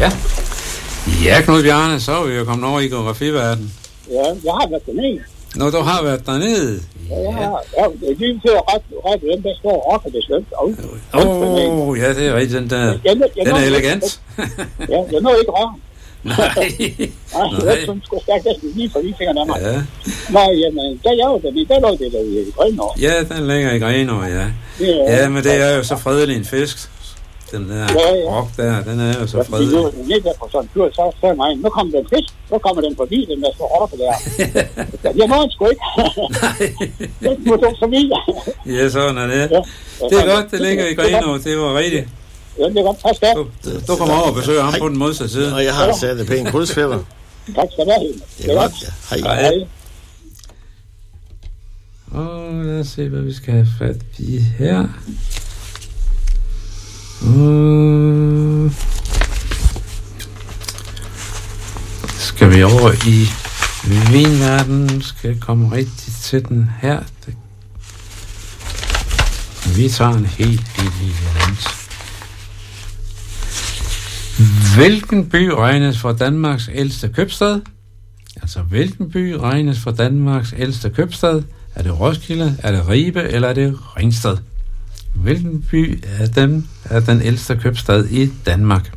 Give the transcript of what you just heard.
Ja. Ja, Knud Bjarne, så er vi jo kommet over i geografiverdenen. Ja, jeg har været dernede. Nå, du har været dernede. Ja, jeg har. Ja, det er lige til at rette den, der står rocker, det slemt. Ja, det er rigtigt, den der. Den er elegant. Ja, jeg nåede ikke røre. Nej. Nej, jeg skulle stærkt næsten lige for lige fingrene af mig. Ja. Nå, jamen, der er jo dernede, der lå det der i Grenaa. Ja, den ligger i Grenaa, ja. Ja, men det er jo så fredelig en fisk. Den der rock der, den er jo så fredelig. Ja, fordi nu der på sådan en tur, så sagde mig, nu kommer den fisk, så kommer den forbi, den der står rocker der. Jeg må sgu ikke. Nej. Den må du forbi. Ja, sådan er det. Ja. Det er godt, det ligger i Grenaa, det var rigtigt. Ja, det er godt. Pas da. Du kommer over og besøger ham på den modsatte side. Og jeg har sat det pænt krydsfælder. Tak skal du have. Det er godt, ja. Hej. Og lad os se, hvad vi skal have fat i her. Skal vi over i vinverdenen, skal komme rigtig til den her. Vi tager en helt land. Hvilken by regnes for Danmarks ældste købstad? Altså, hvilken by regnes for Danmarks ældste købstad? Er det Roskilde, er det Ribe, eller er det Ringsted? Hvilken by er den ældste købstad i Danmark?